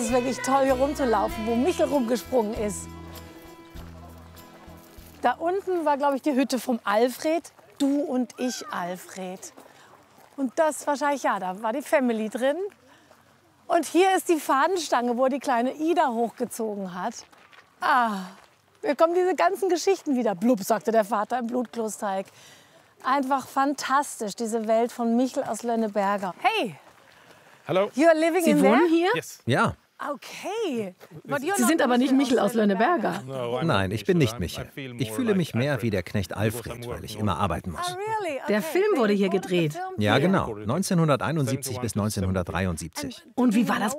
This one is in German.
ist wirklich toll, hier rumzulaufen, wo Michel rumgesprungen ist. Da unten war, glaube ich, die Hütte vom Alfred. Du und ich, Alfred. Und das wahrscheinlich, ja, da war die Family drin. Und hier ist die Fahnenstange, wo er die kleine Ida hochgezogen hat. Ah, hier kommen diese ganzen Geschichten wieder. Blub, sagte der Vater im Blutklosteig. Einfach fantastisch, diese Welt von Michel aus Lönneberger. Hey, Hello. you're living Sie in wohnen there? hier? Yes. Ja, Okay. But you're Sie not sind aber nicht Michel aus Lönneberger. nein, ich bin nicht Michel. Ich fühle mich mehr wie der Knecht Alfred, weil ich immer arbeiten muss. Ah, really? Der Okay. Film wurde hier They gedreht. filmed Ja, here. genau. 1971 bis 1973. Und wie war das